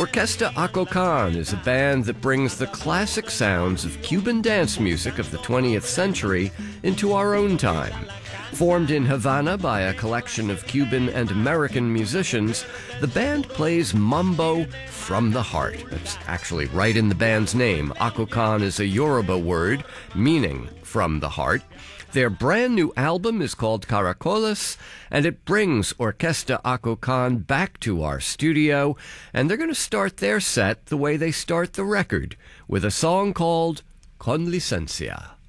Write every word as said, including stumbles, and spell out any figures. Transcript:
Orquesta Acocan is a band that brings the classic sounds of Cuban dance music of the twentieth century into our own time. Formed in Havana by a collection of Cuban and American musicians, the band plays mambo from the heart. It's actually right in the band's name. Acocan is a Yoruba word meaning from the heart. Their brand new album is called Caracoles, and it brings Orquesta Acocan back to our studio, and they're going to start their set the way they start the record, with a song called Con Licencia.